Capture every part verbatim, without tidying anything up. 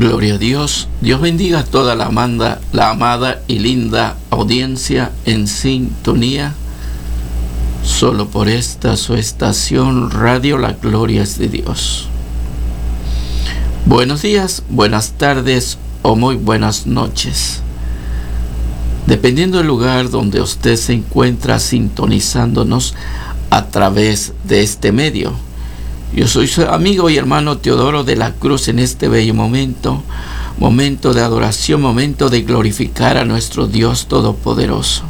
Gloria a Dios. Dios bendiga a toda la amada, la amada y linda audiencia en sintonía. Solo por esta su estación Radio La Gloria es de Dios. Buenos días, buenas tardes o muy buenas noches. Dependiendo del lugar donde usted se encuentra sintonizándonos a través de este medio. Yo soy su amigo y hermano Teodoro de la Cruz en este bello momento, momento de adoración, momento de glorificar a nuestro Dios Todopoderoso.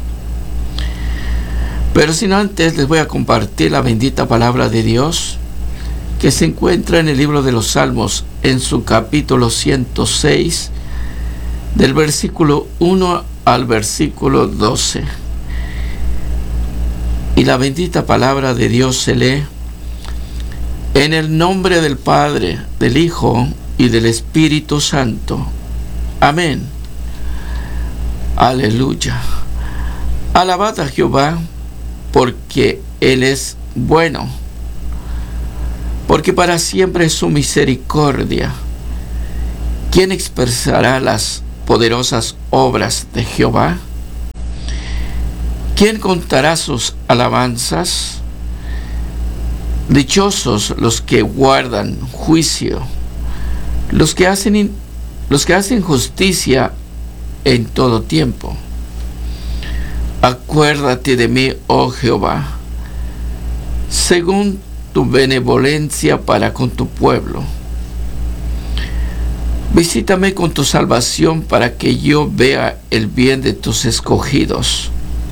Pero sin antes les voy a compartir la bendita palabra de Dios que se encuentra en el libro de los Salmos, en su capítulo ciento seis, del versículo uno al versículo doce. Y la bendita palabra de Dios se lee: en el nombre del Padre, del Hijo y del Espíritu Santo. Amén. Aleluya. Alabad a Jehová, porque Él es bueno, porque para siempre es su misericordia. ¿Quién expresará las poderosas obras de Jehová? ¿Quién contará sus alabanzas? Dichosos los que guardan juicio, los que hacen, los que hacen justicia en todo tiempo. Acuérdate de mí, oh Jehová, según tu benevolencia para con tu pueblo. Visítame con tu salvación para que yo vea el bien de tus escogidos,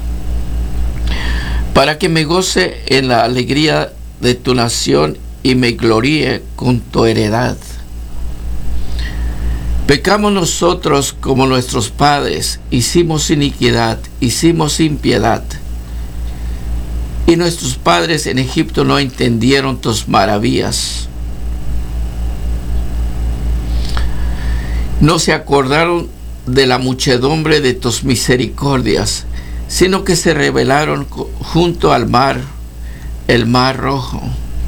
para que me goce en la alegría de tu nación y me gloríe con tu heredad. Pecamos nosotros como nuestros padres, hicimos iniquidad, hicimos impiedad. Y nuestros padres en Egipto no entendieron tus maravillas. No se acordaron de la muchedumbre de tus misericordias, sino que se rebelaron junto al mar, el mar rojo.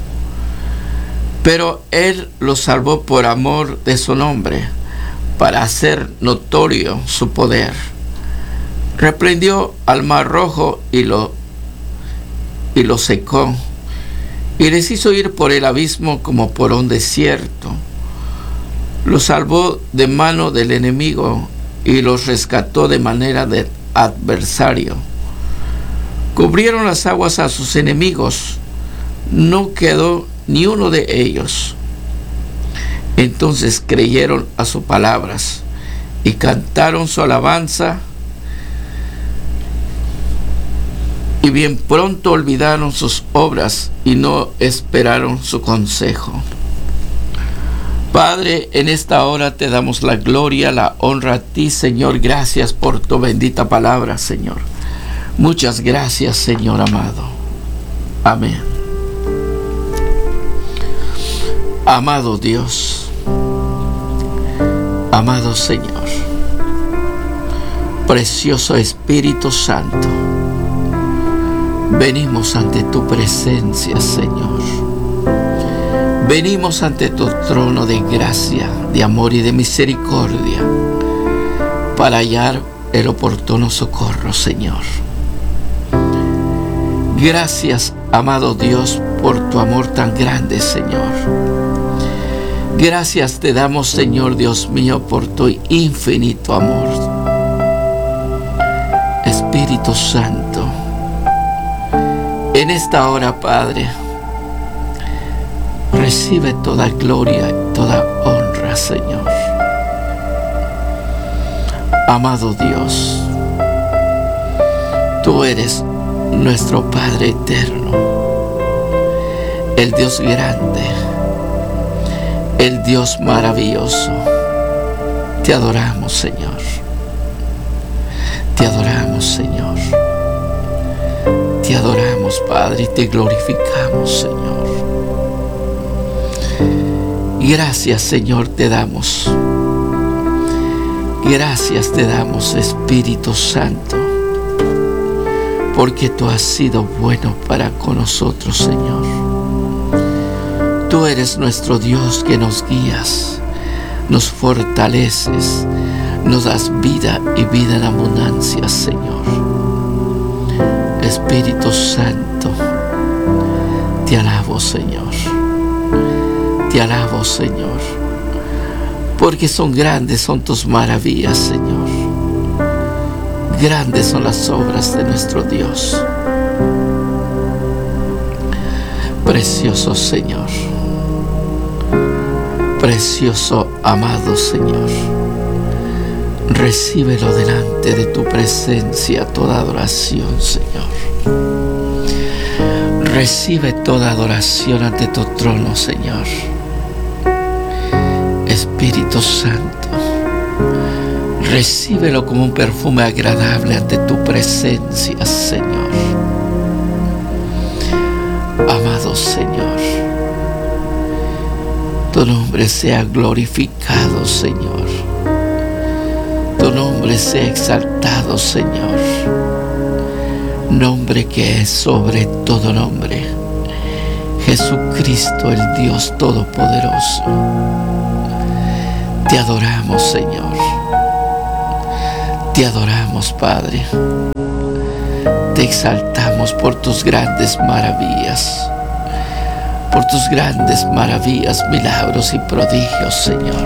Pero Él los salvó por amor de su nombre, para hacer notorio su poder. Reprendió al mar rojo y lo, y lo secó, y les hizo ir por el abismo como por un desierto. Los salvó de mano del enemigo y los rescató de manera de adversario. Cubrieron las aguas a sus enemigos, no quedó ni uno de ellos. Entonces creyeron a sus palabras y cantaron su alabanza, y bien pronto olvidaron sus obras y no esperaron su consejo. Padre, en esta hora te damos la gloria, la honra a ti, Señor. Gracias por tu bendita palabra, Señor. Muchas gracias, Señor amado. Amén. Amado Dios, amado Señor, precioso Espíritu Santo, venimos ante tu presencia, Señor. Venimos ante tu trono de gracia, de amor y de misericordia, para hallar el oportuno socorro, Señor. Gracias, amado Dios, por tu amor tan grande, Señor. Gracias te damos, Señor Dios mío, por tu infinito amor. Espíritu Santo, en esta hora, Padre, recibe toda gloria y toda honra, Señor. Amado Dios, tú eres nuestro Padre eterno, el Dios grande, el Dios maravilloso. Te adoramos, Señor. Te adoramos, Señor. Te adoramos, Padre, y te glorificamos, Señor. Gracias, Señor, te damos. Gracias te damos, Espíritu Santo, porque tú has sido bueno para con nosotros, Señor. Tú eres nuestro Dios que nos guías nos fortaleces, nos das vida y vida en abundancia, Señor. Espíritu Santo, te alabo, Señor. Te alabo, Señor, porque son grandes son tus maravillas, Señor. Grandes son las obras de nuestro Dios. Precioso Señor, precioso amado Señor, recíbelo delante de tu presencia toda adoración, Señor. Recibe toda adoración ante tu trono, Señor. Espíritu Santo, recíbelo como un perfume agradable ante tu presencia, Señor. Amado Señor, tu nombre sea glorificado, Señor. Tu nombre sea exaltado, Señor. Nombre que es sobre todo nombre. Jesucristo, el Dios Todopoderoso. Te adoramos, Señor. Te adoramos, Padre. Te exaltamos por tus grandes maravillas, por tus grandes maravillas, milagros y prodigios, Señor.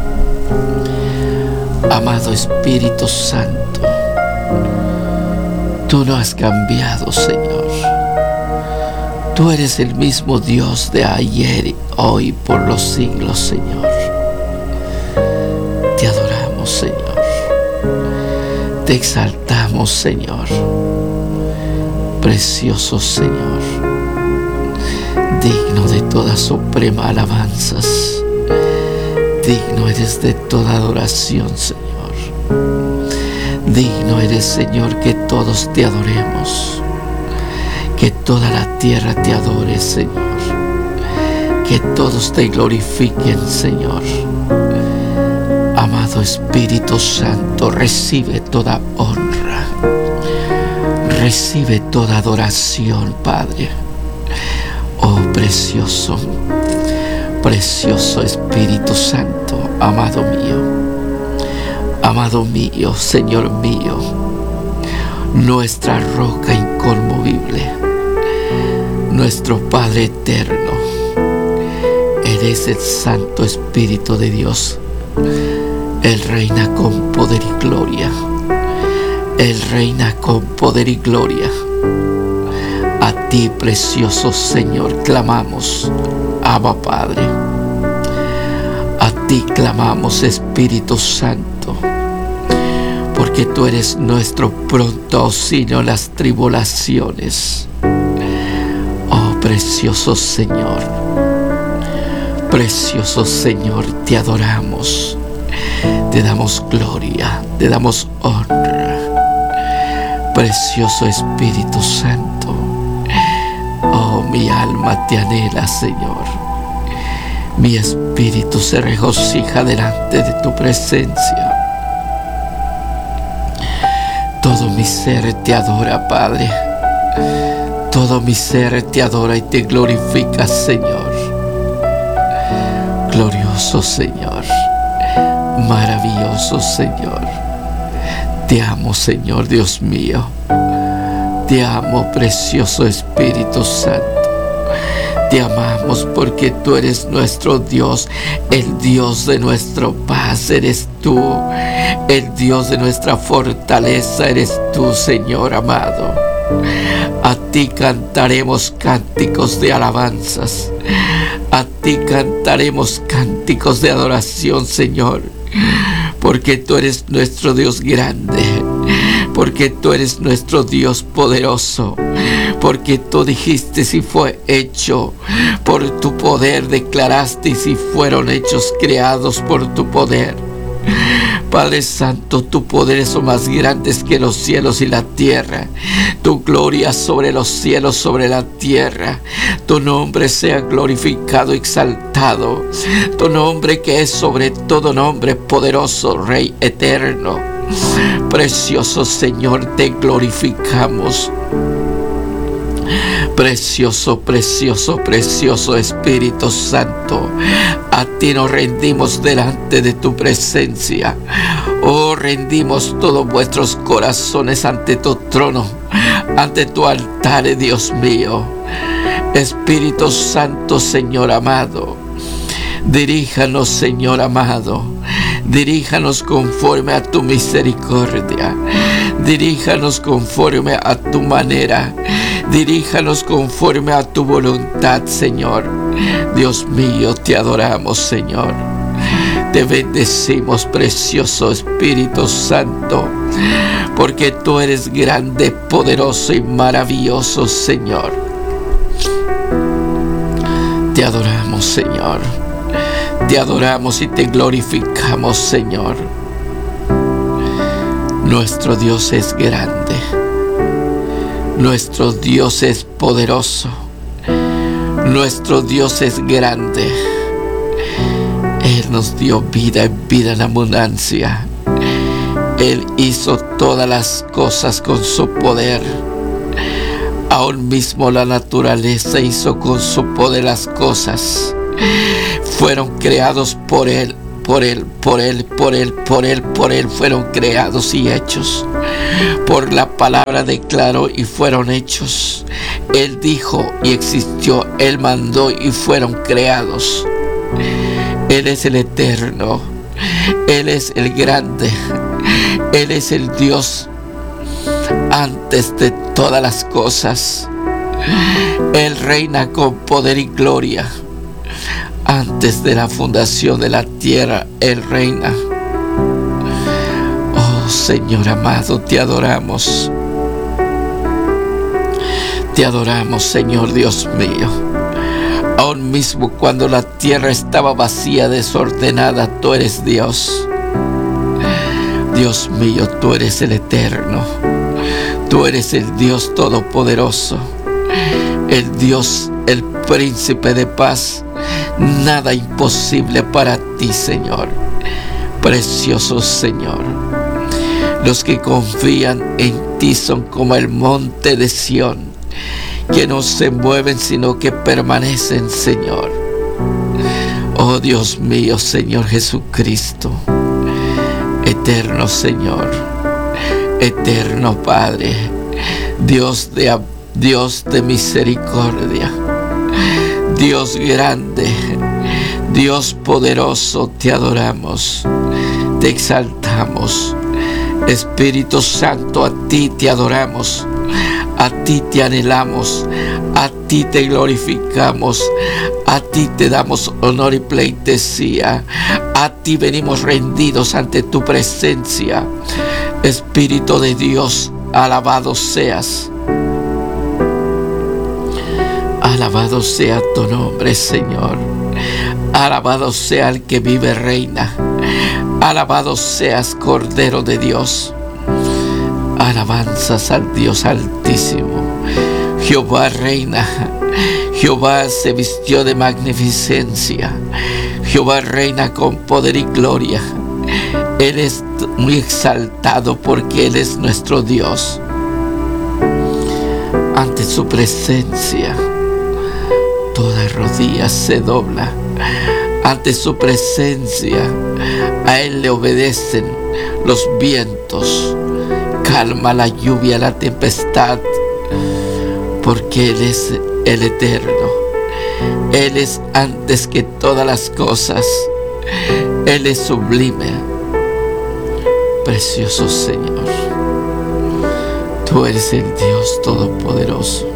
Amado Espíritu Santo, tú no has cambiado, Señor. Tú eres el mismo Dios de ayer y hoy por los siglos, Señor. Te adoramos, Señor. Te exaltamos, Señor. Precioso Señor, digno de toda suprema alabanzas, digno eres de toda adoración, Señor. Digno eres, Señor, que todos te adoremos, que toda la tierra te adore, Señor, que todos te glorifiquen, Señor. Amado Espíritu Santo, recibe toda honra. Recibe toda adoración, Padre. Oh, precioso, precioso Espíritu Santo, amado mío, amado mío, Señor mío, nuestra roca inconmovible, nuestro Padre eterno. Eres el Santo Espíritu de Dios. Él reina con poder y gloria. Él reina con poder y gloria. A ti, precioso Señor, clamamos, Abba Padre. A ti clamamos, Espíritu Santo, porque tú eres nuestro pronto auxilio en las tribulaciones. Oh, precioso Señor, precioso Señor, te adoramos, te damos gloria, te damos honra. Precioso Espíritu Santo, oh, mi alma te anhela, Señor. Mi espíritu se regocija delante de tu presencia. Todo mi ser te adora, Padre. Todo mi ser te adora y te glorifica, Señor. Glorioso Señor, maravilloso Señor. Te amo, Señor Dios mío. Te amo, precioso Espíritu Santo. Te amamos porque tú eres nuestro Dios, el Dios de nuestra paz eres tú, el Dios de nuestra fortaleza eres tú, Señor amado. A ti cantaremos cánticos de alabanzas, a ti cantaremos cánticos de adoración, Señor, porque tú eres nuestro Dios grande, porque tú eres nuestro Dios poderoso, porque tú dijiste si fue hecho por tu poder, declaraste y si fueron hechos creados por tu poder. Padre Santo, tu poder son más grandes que los cielos y la tierra. Tu gloria sobre los cielos, sobre la tierra. Tu nombre sea glorificado, exaltado. Tu nombre que es sobre todo nombre, poderoso Rey eterno. Precioso Señor, te glorificamos. Precioso, precioso, precioso Espíritu Santo, A ti nos rendimos delante de tu presencia. Oh, rendimos todos vuestros corazones ante tu trono, ante tu altar, Dios mío. Espíritu Santo, Señor amado, diríjanos, Señor amado. Diríjanos conforme a tu misericordia. Diríjanos conforme a tu manera. Diríjanos conforme a tu voluntad, Señor. Dios mío, te adoramos, Señor. Te bendecimos, precioso Espíritu Santo, porque tú eres grande, poderoso y maravilloso, Señor. Te adoramos, Señor. Te adoramos y te glorificamos, Señor. Nuestro Dios es grande. Nuestro Dios es poderoso. Nuestro Dios es grande. Él nos dio vida y vida en abundancia. Él hizo todas las cosas con su poder. Aún mismo la naturaleza hizo con su poder las cosas. Fueron creados por Él, por Él, por Él, por Él, por Él, por Él. Fueron creados y hechos. Por la palabra declaró y fueron hechos. Él dijo y existió. Él mandó y fueron creados. Él es el eterno. Él es el grande. Él es el Dios antes de todas las cosas. Él reina con poder y gloria. Antes de la fundación de la tierra, Él reina. Oh, Señor amado, te adoramos. Te adoramos, Señor Dios mío. Aún mismo cuando la tierra estaba vacía, desordenada, tú eres Dios. Dios mío, tú eres el eterno. Tú eres el Dios todopoderoso. El Dios, el príncipe de paz. Nada imposible para ti, Señor. Precioso Señor. Los que confían en ti son como el monte de Sión, que no se mueven sino que permanecen, Señor. Oh Dios mío, Señor Jesucristo. Eterno Señor. Eterno Padre. Dios de, Dios de misericordia. Dios grande, Dios poderoso, te adoramos, te exaltamos. Espíritu Santo, a ti te adoramos, a ti te anhelamos, a ti te glorificamos, a ti te damos honor y pleitesía, a ti venimos rendidos ante tu presencia. Espíritu de Dios, alabado seas. Alabado sea tu nombre, Señor. Alabado sea el que vive, reina. Alabado seas, Cordero de Dios. Alabanzas al Dios Altísimo. Jehová reina. Jehová se vistió de magnificencia. Jehová reina con poder y gloria. Él es muy exaltado porque Él es nuestro Dios. Ante su presencia, toda rodilla se dobla. Ante su presencia, a Él le obedecen los vientos. Calma la lluvia, la tempestad, porque Él es el eterno. Él es antes que todas las cosas. Él es sublime. Precioso Señor, tú eres el Dios todopoderoso.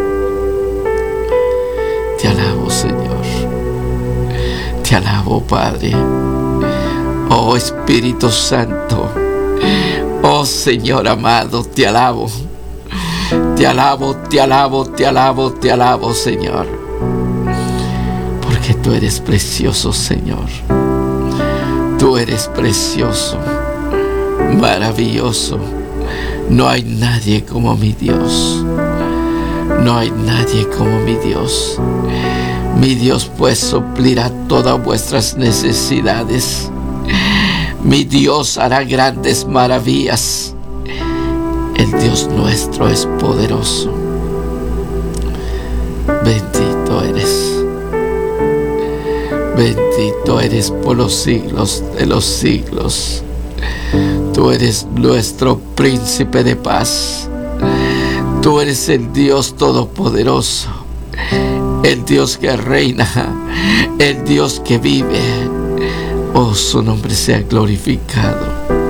Te alabo, Señor. Te alabo, Padre. Oh Espíritu Santo. Oh Señor amado, te alabo. Te alabo, te alabo, te alabo, te alabo, Señor. Porque tú eres precioso, Señor. Tú eres precioso, maravilloso. No hay nadie como mi Dios. No hay nadie como mi Dios. Mi Dios pues suplirá todas vuestras necesidades. Mi Dios hará grandes maravillas. El Dios nuestro es poderoso. Bendito eres. Bendito eres por los siglos de los siglos. Tú eres nuestro príncipe de paz. Tú eres el Dios todopoderoso, el Dios que reina, el Dios que vive. Oh, su nombre sea glorificado.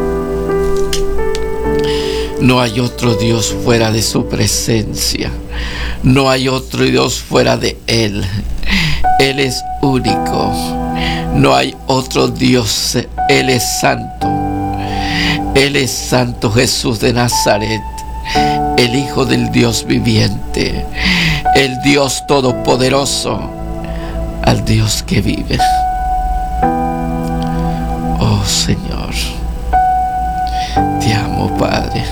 No hay otro Dios fuera de su presencia. No hay otro Dios fuera de Él. Él es único. No hay otro Dios. Él es santo. Él es Santo Jesús de Nazaret, el Hijo del Dios viviente, el Dios todopoderoso, al Dios que vive. Oh Señor, te amo, Padre.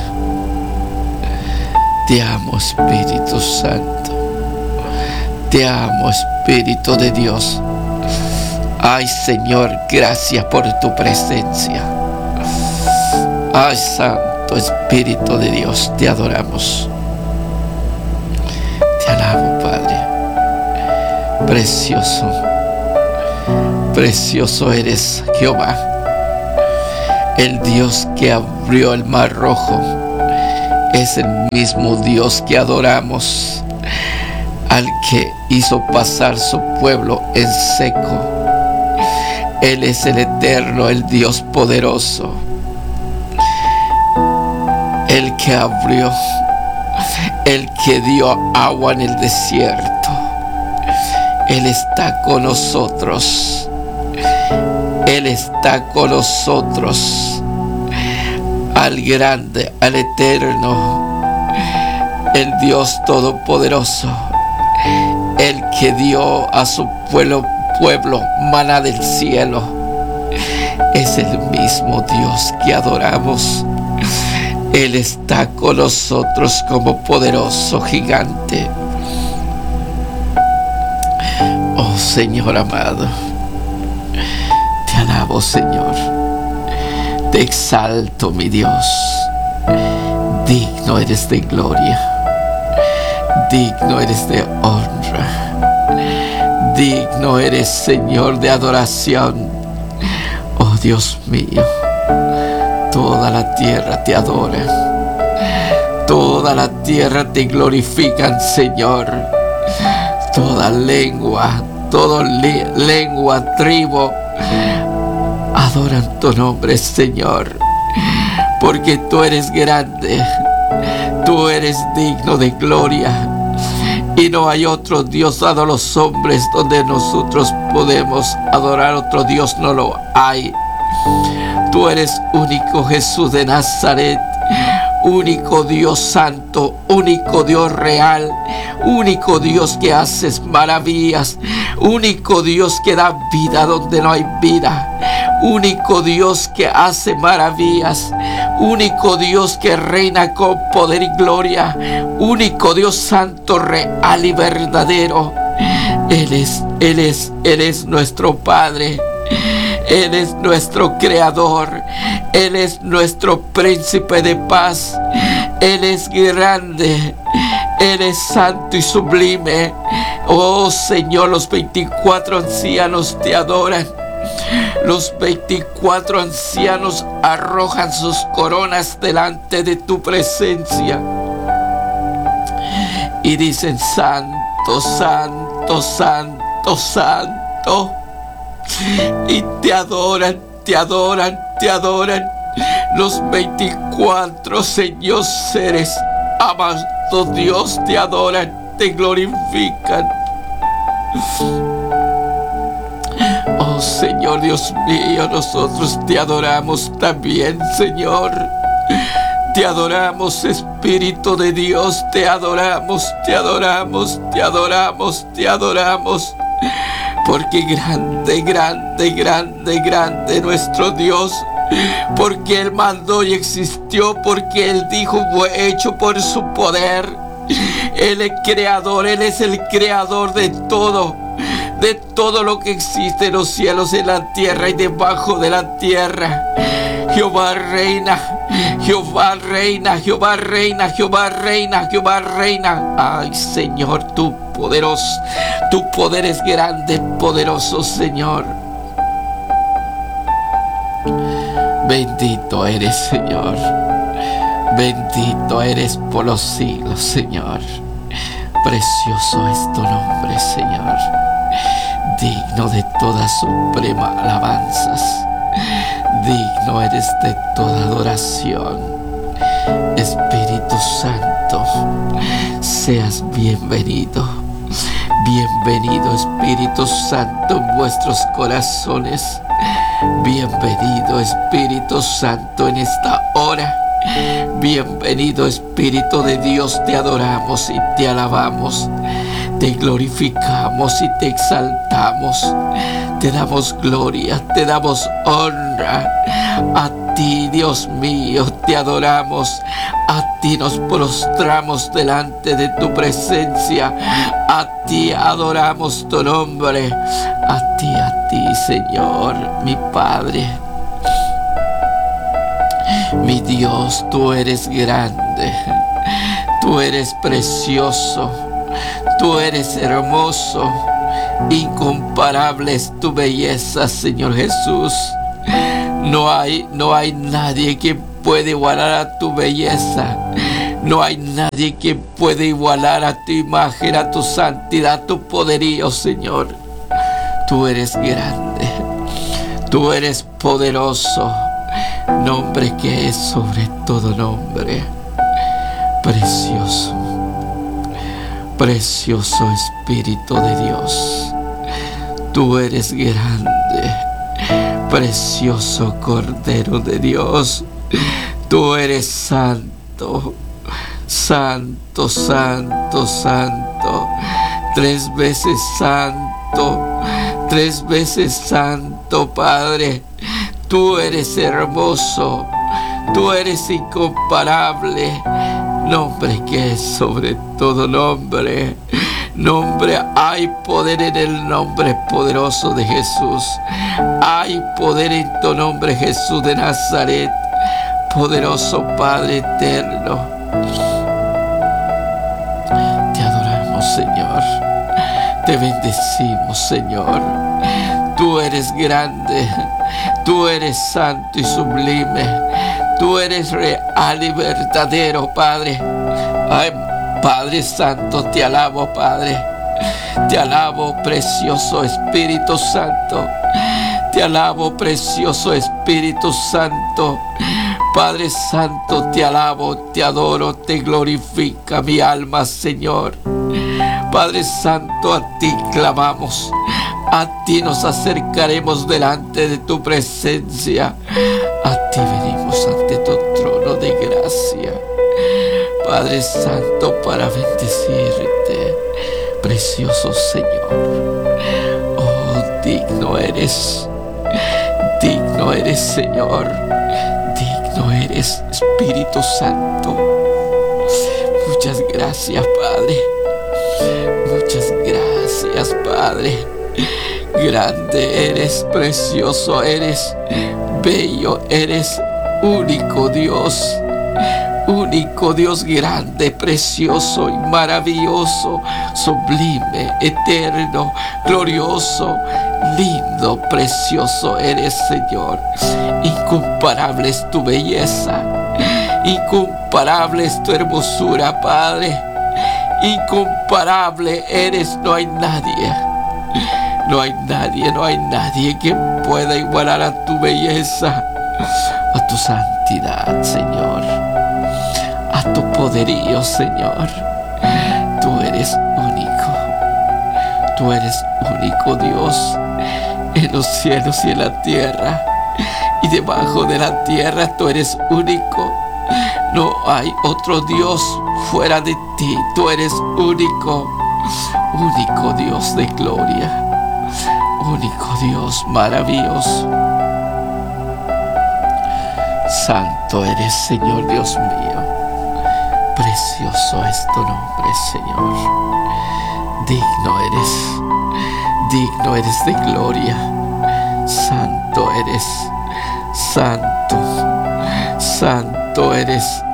Te amo, Espíritu Santo. Te amo, Espíritu de Dios. Ay, Señor, gracias por tu presencia. Ay, Santo Espíritu de Dios, te adoramos. Te alabo, Padre. Precioso, precioso eres, Jehová, el Dios que abrió el mar rojo. Es el mismo Dios que adoramos, al que hizo pasar su pueblo en seco. Él es el eterno, el Dios poderoso, el que abrió, el que dio agua en el desierto. Él está con nosotros. Él está con nosotros. Al grande, al eterno, el Dios todopoderoso, el que dio a su pueblo, pueblo maná del cielo. Es el mismo Dios que adoramos. Él está con nosotros como poderoso gigante. Oh Señor amado, te alabo, Señor. Te exalto, mi Dios. Digno eres de gloria. Digno eres de honra. Digno eres, Señor, de adoración. Oh Dios mío, toda la tierra te adora. Toda la tierra te glorifican, Señor. Toda lengua, toda lengua, tribu, adoran tu nombre, Señor, porque tú eres grande, tú eres digno de gloria, y no hay otro Dios dado a los hombres donde nosotros podemos adorar otro Dios, no lo hay. Tú eres único, Jesús de Nazaret, único Dios santo, único Dios real, único Dios que haces maravillas, único Dios que da vida donde no hay vida, único Dios que hace maravillas, único Dios que reina con poder y gloria, único Dios santo, real y verdadero. Él es, Él es, Él es nuestro Padre. Él es nuestro creador. Él es nuestro príncipe de paz. Él es grande. Él es santo y sublime. Oh Señor, los veinticuatro ancianos te adoran. Los veinticuatro ancianos arrojan sus coronas delante de tu presencia y dicen: Santo, Santo, Santo, Santo. Y te adoran, te adoran, te adoran. Los veinticuatro, Señor, seres amados Dios, te adoran, te glorifican. Oh Señor Dios mío, nosotros te adoramos también, Señor. Te adoramos, Espíritu de Dios, te adoramos, te adoramos, te adoramos, te adoramos. Porque grande, grande, grande, grande nuestro Dios. Porque Él mandó y existió, porque Él dijo fue hecho por su poder. Él es creador, Él es el creador de todo, de todo lo que existe en los cielos, en la tierra y debajo de la tierra. Jehová reina, Jehová reina, Jehová reina, Jehová reina, Jehová reina. Ay, Señor, tu poderoso, tu poder es grande, poderoso, Señor. Bendito eres, Señor. Bendito eres por los siglos, Señor. Precioso es tu nombre, Señor. Digno de toda suprema alabanzas. Digno eres de toda adoración. Espíritu Santo, seas bienvenido. Bienvenido, Espíritu Santo, en vuestros corazones. Bienvenido, Espíritu Santo, en esta hora. Bienvenido, Espíritu de Dios, te adoramos y te alabamos, te glorificamos y te exaltamos, te damos gloria, te damos honra. A ti, Dios mío, te adoramos, a ti nos prostramos delante de tu presencia, a ti adoramos tu nombre, a ti, a ti, Señor, mi Padre. Mi Dios, tú eres grande, tú eres precioso, tú eres hermoso, incomparable es tu belleza, Señor Jesús. No hay, no hay nadie que pueda igualar a tu belleza. No hay nadie que pueda igualar a tu imagen, a tu santidad, a tu poderío, Señor. Tú eres grande, tú eres poderoso. Nombre que es sobre todo nombre. Precioso, precioso Espíritu de Dios. Tú eres grande, precioso Cordero de Dios. Tú eres santo, santo, santo, santo. Tres veces santo, tres veces santo, Padre. Tú eres hermoso, tú eres incomparable, nombre que es sobre todo nombre. Nombre, hay poder en el nombre poderoso de Jesús. Hay poder en tu nombre, Jesús de Nazaret, poderoso Padre eterno. Te adoramos, Señor. Te bendecimos, Señor. Tú eres grande. Tú eres santo y sublime. Tú eres real y verdadero, Padre. Ay, Padre Santo, te alabo, Padre. Te alabo, precioso Espíritu Santo. Te alabo, precioso Espíritu Santo. Padre Santo, te alabo, te adoro, te glorifica mi alma, Señor. Padre Santo, a ti clamamos. A ti nos acercaremos delante de tu presencia. A ti venimos ante tu trono de gracia, Padre Santo, para bendecirte, precioso Señor. Oh, digno eres, digno eres, Señor. Digno eres, Espíritu Santo. Muchas gracias, Padre. Muchas gracias, Padre. Grande eres, precioso eres, bello eres, único Dios, único Dios, grande, precioso y maravilloso, sublime, eterno, glorioso, lindo, precioso eres, Señor. Incomparable es tu belleza, incomparable es tu hermosura, Padre. Incomparable eres, no hay nadie. No hay nadie, no hay nadie que pueda igualar a tu belleza, a tu santidad, Señor, a tu poderío, Señor. Tú eres único, tú eres único Dios en los cielos y en la tierra, y debajo de la tierra tú eres único. No hay otro Dios fuera de ti, tú eres único, único Dios de gloria. Único Dios maravilloso. Santo eres, Señor Dios mío. Precioso es tu nombre, Señor. Digno eres, digno eres de gloria. Santo eres, santo.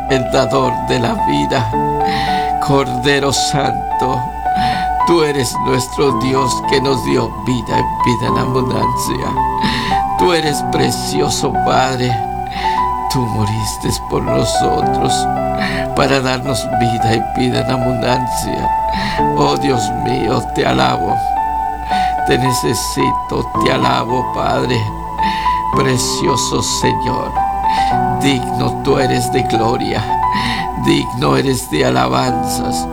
el dador de la vida. Cordero Santo, tú eres nuestro Dios que nos dio vida y vida en abundancia. Tú eres precioso, Padre. Tú moriste por nosotros para darnos vida y vida en abundancia. Oh Dios mío, te alabo. Te necesito, te alabo, Padre. Precioso Señor. Digno tú eres de gloria. Digno eres de alabanzas.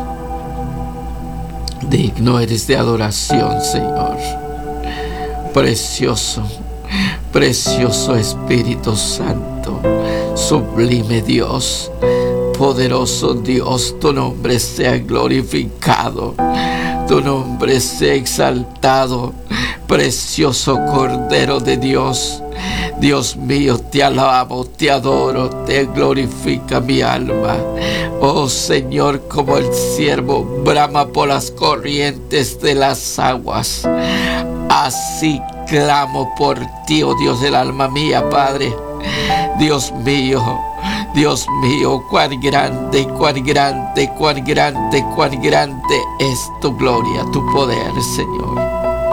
Digno eres de adoración, Señor. Precioso, precioso Espíritu Santo, sublime Dios, poderoso Dios, tu nombre sea glorificado, tu nombre sea exaltado, precioso Cordero de Dios. Dios mío, te alabo, te adoro, te glorifica mi alma. Oh Señor, como el ciervo brama por las corrientes de las aguas, así clamo por ti, oh Dios del alma mía, Padre. Dios mío, Dios mío, cuán grande, cuán grande, cuán grande, cuán grande es tu gloria, tu poder, Señor.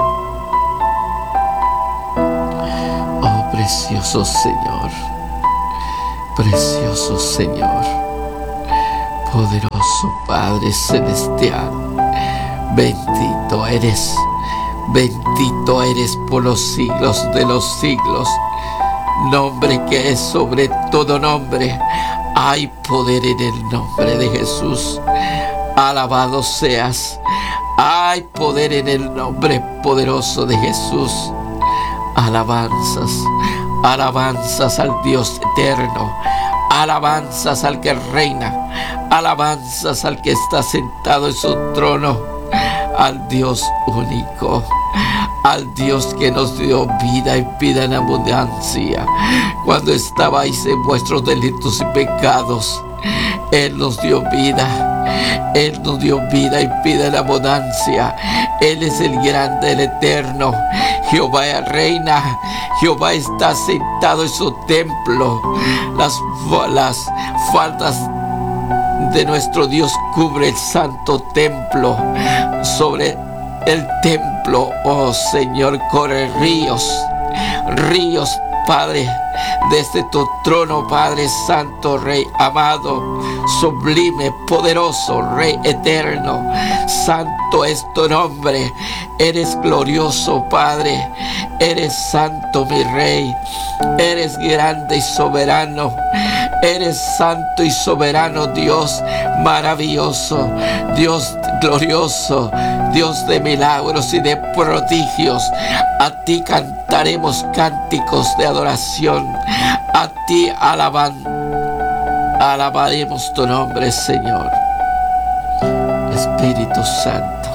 Precioso Señor, precioso Señor, poderoso Padre Celestial, bendito eres, bendito eres por los siglos de los siglos, nombre que es sobre todo nombre, hay poder en el nombre de Jesús, alabado seas, hay poder en el nombre poderoso de Jesús. Alabanzas, alabanzas al Dios eterno, alabanzas al que reina, alabanzas al que está sentado en su trono, al Dios único, al Dios que nos dio vida y vida en abundancia. Cuando estabais en vuestros delitos y pecados, Él nos dio vida. Él nos dio vida y vida en abundancia. Él es el grande, el eterno. Jehová reina. Jehová está sentado en su templo. Las, las faldas de nuestro Dios cubre el santo templo. Sobre el templo, oh Señor, corren ríos. Ríos, Padre, desde tu trono, Padre Santo, Rey amado, sublime, poderoso, Rey eterno. Santo es tu nombre. Eres glorioso, Padre. Eres santo, mi Rey. Eres grande y soberano. Eres santo y soberano, Dios maravilloso, Dios glorioso, Dios de milagros y de prodigios. A ti cantaremos cánticos de adoración. A ti alaban, alabaremos tu nombre, Señor. Espíritu Santo,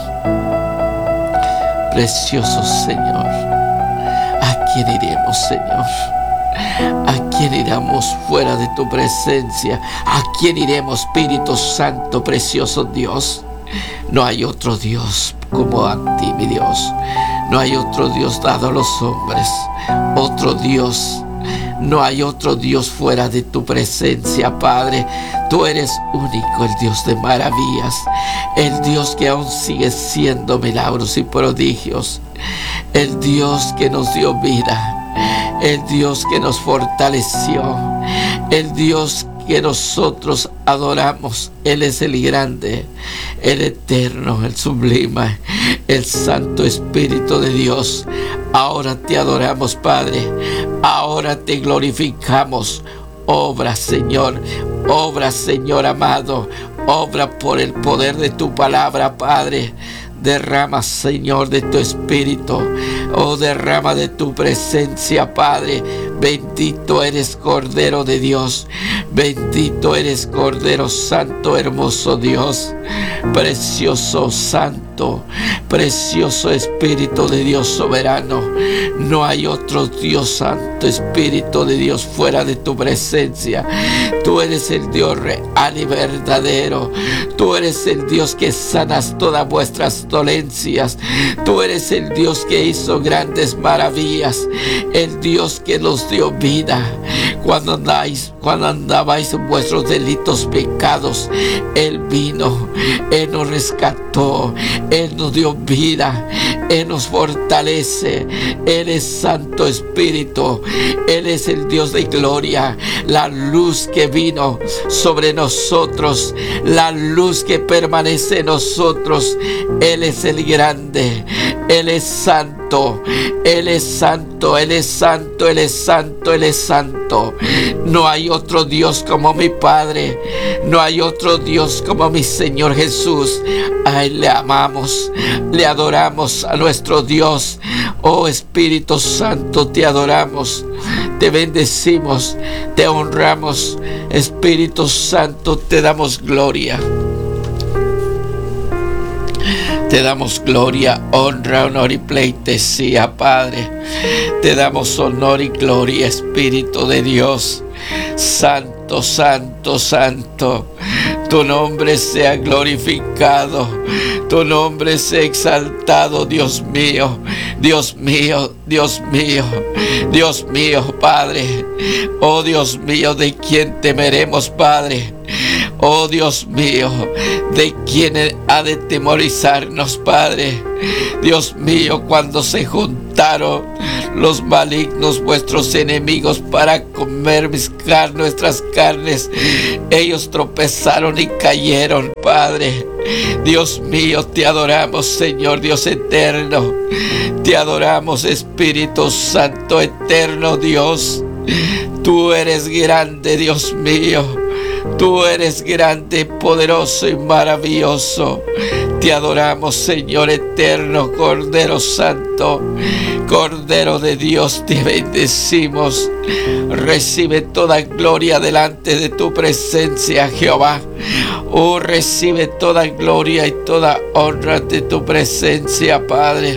precioso Señor, ¿a quién iremos, Señor? ¿A quién iremos fuera de tu presencia? ¿A quién iremos, Espíritu Santo, precioso Dios? No hay otro Dios como a ti, mi Dios. No hay otro Dios dado a los hombres. Otro Dios. No hay otro Dios fuera de tu presencia, Padre. Tú eres único, el Dios de maravillas. El Dios que aún sigue siendo milagros y prodigios. El Dios que nos dio vida. El Dios que nos fortaleció, el Dios que nosotros adoramos. Él es el grande, el eterno, el sublime, el Santo Espíritu de Dios. Ahora te adoramos, Padre, ahora te glorificamos. Obra, Señor, obra, Señor amado, obra por el poder de tu palabra, Padre. Derrama, Señor, de tu Espíritu. Oh, derrama de tu presencia, Padre. Bendito eres, Cordero de Dios. Bendito eres, Cordero Santo, hermoso Dios. Precioso Santo, precioso Espíritu de Dios soberano. No hay otro Dios Santo, Espíritu de Dios fuera de tu presencia. Tú eres el Dios real y verdadero. Tú eres el Dios que sanas todas vuestras dolencias. Tú eres el Dios que hizo grandes maravillas. El Dios que nos dio vida. Cuando andáis, cuando andabais en vuestros delitos, pecados, Él vino, Él nos rescató, Él nos dio vida, Él nos fortalece. Él es Santo Espíritu, Él es el Dios de gloria, la luz que vino sobre nosotros, la luz que permanece en nosotros. Él es el grande, Él es santo, Él es santo, Él es santo, Él es santo, Él es santo. No hay otro Dios como mi Padre, no hay otro Dios como mi Señor Jesús. A Él le amamos, le adoramos a nuestro Dios. Oh Espíritu Santo, te adoramos, te bendecimos, te honramos. Espíritu Santo, te damos gloria. Te damos gloria, honra, honor y pleitesía, Padre. Te damos honor y gloria, Espíritu de Dios. Santo, santo, santo. Tu nombre sea glorificado. Tu nombre sea exaltado, Dios mío. Dios mío, Dios mío, Dios mío, Padre. Oh Dios mío, ¿de quién temeremos, Padre? Oh Dios mío, ¿de quién ha de temorizarnos, Padre? Dios mío, cuando se juntaron los malignos, vuestros enemigos, para comer mis carnes, nuestras carnes, ellos tropezaron y cayeron, Padre. Dios mío, te adoramos, Señor Dios eterno. Te adoramos, Espíritu Santo, eterno Dios. Tú eres grande, Dios mío. Tú eres grande, poderoso y maravilloso. Te adoramos, Señor eterno, Cordero Santo, Cordero de Dios, te bendecimos. Recibe toda gloria delante de tu presencia, Jehová. Oh, recibe toda gloria y toda honra de tu presencia, Padre.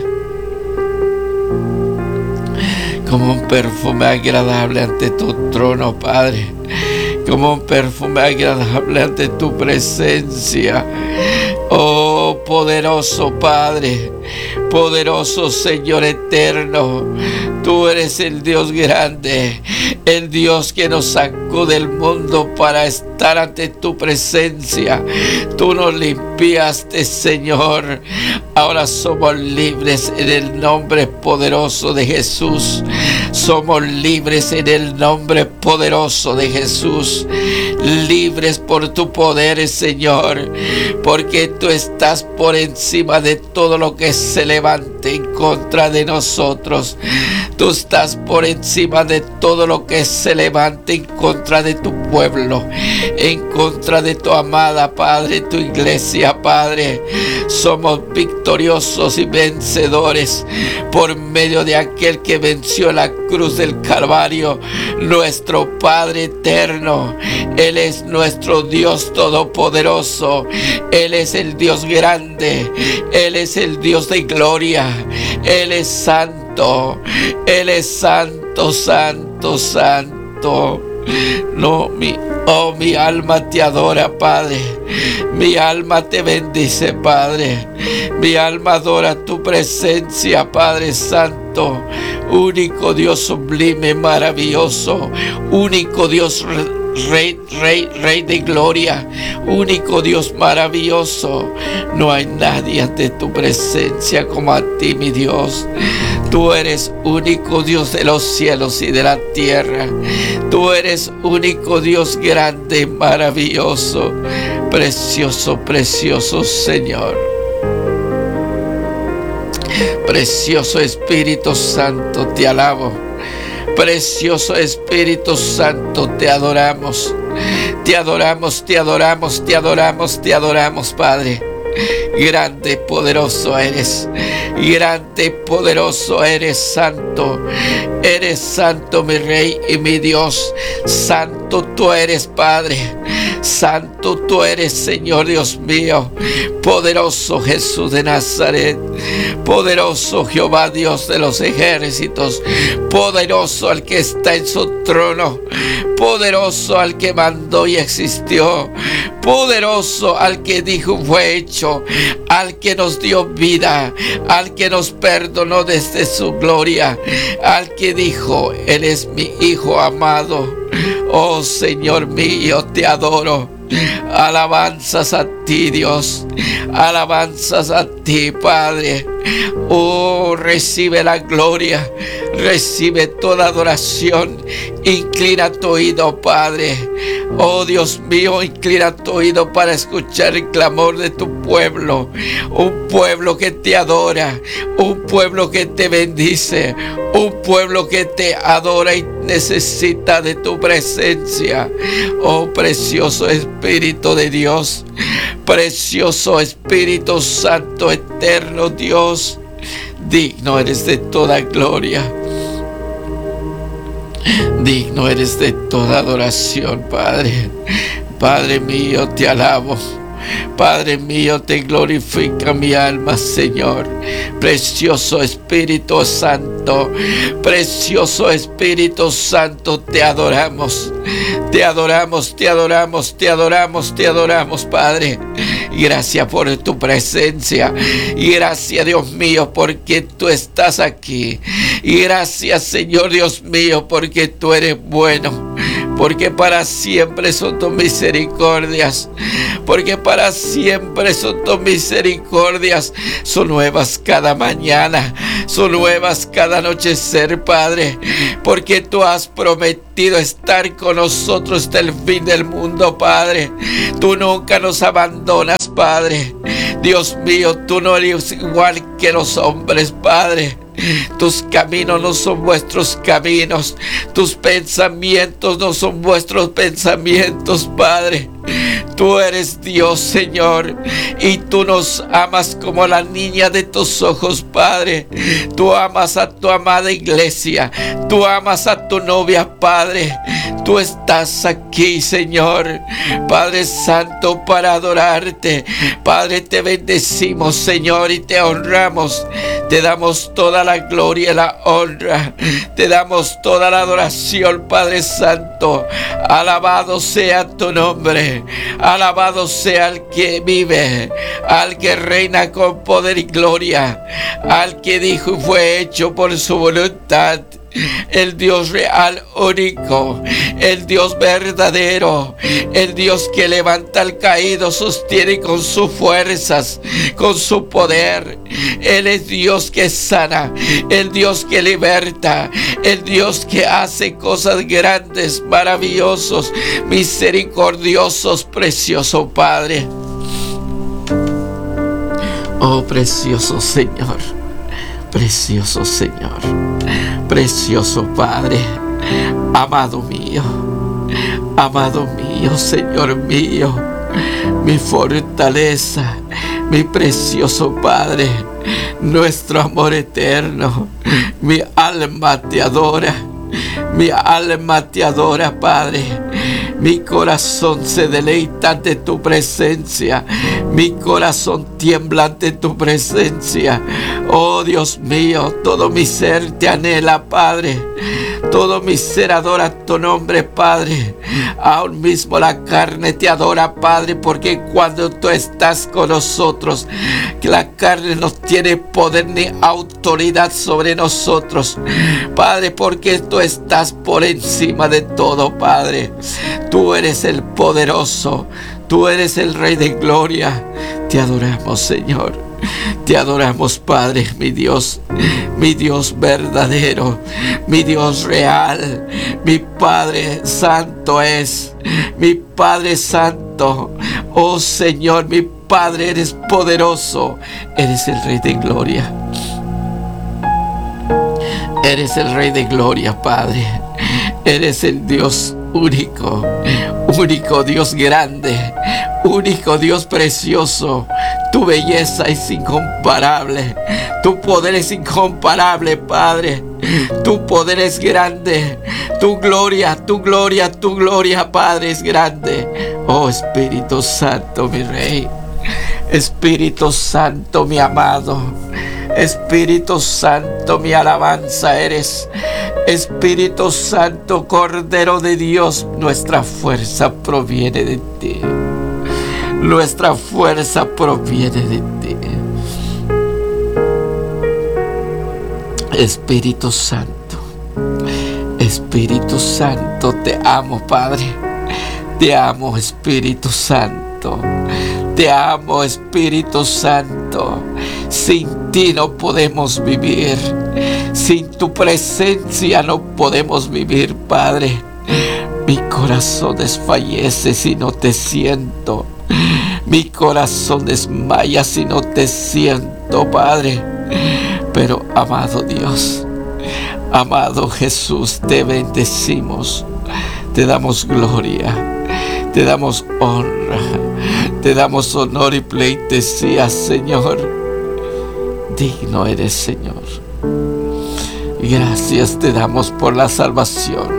Como un perfume agradable ante tu trono, Padre. Como un perfume agradable ante tu presencia. Oh, poderoso Padre, poderoso Señor eterno. Tú eres el Dios grande, el Dios que nos sacó del mundo para estar ante tu presencia. Tú nos limpiaste, Señor. Ahora somos libres en el nombre poderoso de Jesús. Somos libres en el nombre poderoso de Jesús. Libres por tu poder, Señor, porque tú estás por encima de todo lo que se levante en contra de nosotros. Tú estás por encima de todo lo que se levante en contra de tu pueblo, en contra de tu amada, Padre, tu iglesia, Padre. Somos victoriosos y vencedores por medio de aquel que venció la cruz del Calvario, nuestro Padre eterno. Él es nuestro Dios todopoderoso. Él es el Dios grande. Él es el Dios de gloria. Él es santo. Él es santo, santo, santo. No, mi, oh, mi alma te adora, Padre. Mi alma te bendice, Padre. Mi alma adora tu presencia, Padre Santo. Único Dios sublime, maravilloso. Único Dios Rey, Rey, Rey de gloria, único Dios maravilloso. No hay nadie ante tu presencia como a ti, mi Dios. Tú eres único Dios de los cielos y de la tierra. Tú eres único Dios grande, maravilloso, precioso, precioso Señor. Precioso Espíritu Santo, te alabo. Precioso Espíritu Santo, te adoramos. Te adoramos, te adoramos, te adoramos, te adoramos, Padre. Grande, poderoso eres. Grande, poderoso eres, santo. Eres santo, mi Rey y mi Dios. Santo tú eres, Padre. Santo tú eres, Señor Dios mío. Poderoso Jesús de Nazaret. Poderoso Jehová, Dios de los ejércitos. Poderoso el que está en su trono. poderoso al que mandó y existió, poderoso al que dijo fue hecho, al que nos dio vida, al que nos perdonó desde su gloria, al que dijo, Él es mi Hijo amado. Oh Señor mío, te adoro. Alabanzas a ti, Dios. Alabanzas a ti, Padre. Oh, recibe la gloria, recibe toda adoración. Inclina tu oído, Padre. Oh Dios mío, inclina tu oído para escuchar el clamor de tu pueblo. Un pueblo que te adora, un pueblo que te bendice, un pueblo que te adora y necesita de tu presencia. Oh precioso Espíritu de Dios, precioso Espíritu Santo eterno Dios, digno eres de toda gloria, digno eres de toda adoración, Padre. Padre mío, te alabo. Padre mío, te glorifica mi alma, Señor. Precioso Espíritu Santo, precioso Espíritu Santo, te adoramos, te adoramos, te adoramos, te adoramos, te adoramos, Padre. Gracias por tu presencia, y gracias, Dios mío, porque tú estás aquí, y gracias, Señor Dios mío, porque tú eres bueno, porque para siempre son tus misericordias, porque para siempre son tus misericordias, son nuevas cada mañana, son nuevas cada anochecer, Padre, porque tú has prometido estar con nosotros hasta el fin del mundo, Padre. Tú nunca nos abandonas, Padre. Dios mío, tú no eres igual que los hombres, Padre. Tus caminos no son vuestros caminos, tus pensamientos no son vuestros pensamientos, Padre. Tú eres Dios, Señor, y tú nos amas como la niña de tus ojos, Padre. Tú amas a tu amada iglesia, tú amas a tu novia, Padre. Tú estás aquí, Señor, Padre Santo, para adorarte. Padre, te bendecimos, Señor, y te honramos. Te damos toda la gloria y la honra. Te damos toda la adoración, Padre Santo. Alabado sea tu nombre. Alabado sea el que vive, al que reina con poder y gloria, al que dijo y fue hecho por su voluntad. El Dios real, único, el Dios verdadero, el Dios que levanta al caído, sostiene con sus fuerzas, con su poder. Él es Dios que sana, el Dios que liberta, el Dios que hace cosas grandes, maravillosos, misericordiosos, precioso Padre. Oh, precioso Señor, precioso Señor, precioso Padre, amado mío, amado mío, Señor mío, mi fortaleza, mi precioso Padre, nuestro amor eterno. Mi alma te adora, mi alma te adora, Padre. Mi corazón se deleita ante tu presencia, mi corazón tiembla ante tu presencia. Oh Dios mío, todo mi ser te anhela, Padre. Todo mi ser adora tu nombre, Padre. Aún mismo la carne te adora, Padre, porque cuando tú estás con nosotros, que la carne no tiene poder ni autoridad sobre nosotros, Padre, porque tú estás por encima de todo, Padre. Tú eres el poderoso, tú eres el Rey de gloria. Te adoramos, Señor. Te adoramos, Padre, mi Dios, mi Dios verdadero, mi Dios real, mi Padre Santo es, mi Padre Santo. Oh Señor, mi Padre, eres poderoso, eres el Rey de gloria. Eres el Rey de gloria, Padre. Eres el Dios único, único Dios grande, único Dios precioso. Tu belleza es incomparable, tu poder es incomparable, Padre. Tu poder es grande, tu gloria, tu gloria, tu gloria, Padre, es grande. Oh Espíritu Santo, mi Rey, Espíritu Santo, mi amado, Espíritu Santo, mi alabanza eres. Espíritu Santo, Cordero de Dios, nuestra fuerza proviene de ti. Nuestra fuerza proviene de ti. Espíritu Santo, Espíritu Santo, te amo, Padre. Te amo, Espíritu Santo. Te amo, Espíritu Santo. Sin ti no podemos vivir. Sin tu presencia no podemos vivir, Padre. Mi corazón desfallece si no te siento. Mi corazón desmaya si no te siento, Padre. Pero, amado Dios, amado Jesús, te bendecimos. Te damos gloria. Te damos honra. Te damos honor y pleitesía, Señor. Digno eres, Señor. Gracias te damos por la salvación.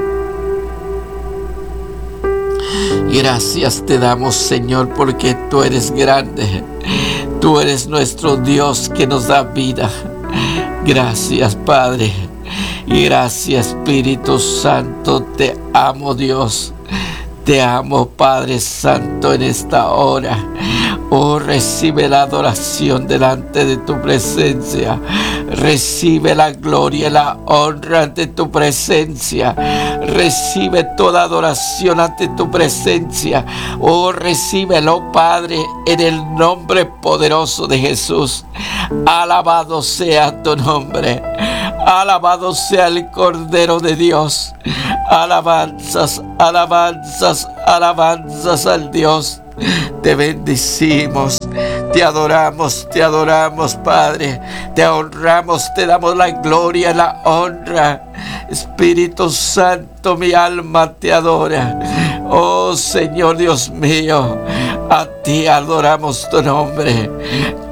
Gracias te damos, Señor, porque tú eres grande. Tú eres nuestro Dios que nos da vida. Gracias, Padre. Gracias, Espíritu Santo. Te amo, Dios. Te amo, Padre Santo, en esta hora. Oh, recibe la adoración delante de tu presencia. Recibe la gloria y la honra ante tu presencia. Recibe toda adoración ante tu presencia. Oh, recíbelo, Padre, en el nombre poderoso de Jesús. Alabado sea tu nombre. Alabado sea el Cordero de Dios. Alabanzas, alabanzas, alabanzas al Dios. Te bendecimos, te adoramos, te adoramos, Padre. Te honramos, te damos la gloria y la honra. Espíritu Santo, mi alma te adora. Oh Señor Dios mío, a ti adoramos tu nombre.